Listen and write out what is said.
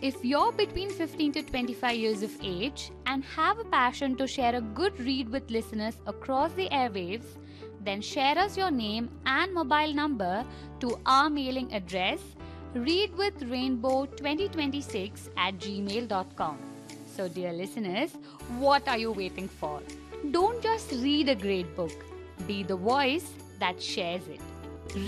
If you're between 15 to 25 years of age and have a passion to share a good read with listeners across the airwaves, then share us your name and mobile number to our mailing address readwithrainbow2026@gmail.com. So, dear listeners, what are you waiting for? Don't just read a great book, be the voice that shares it.